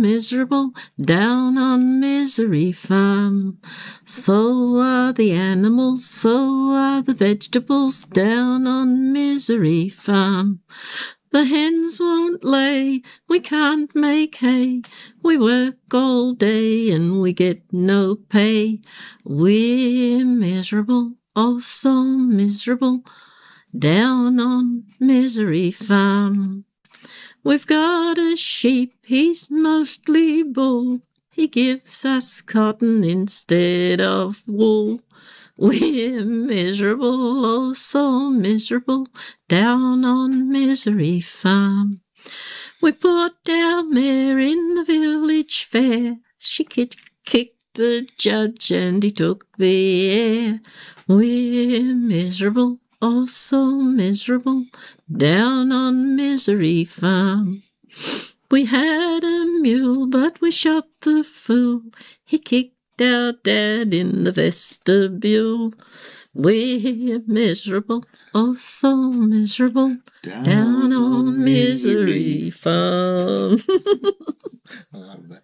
miserable down on Misery Farm. So are the animals, so are the vegetables down on Misery Farm. The hens won't lay, we can't make hay, we work all day and we get no pay. We're miserable, oh so miserable, down on Misery Farm. We've got a sheep, he's mostly bull, he gives us cotton instead of wool. We're miserable, oh so miserable, down on Misery Farm. We put our mare in the village fair, she kicked the judge and he took the air. We're miserable, oh so miserable, down on Misery Farm. We had a mule, but we shot the fool, he kicked our dad in the vestibule. We're miserable, oh so miserable, down on Misery Farm. I love that.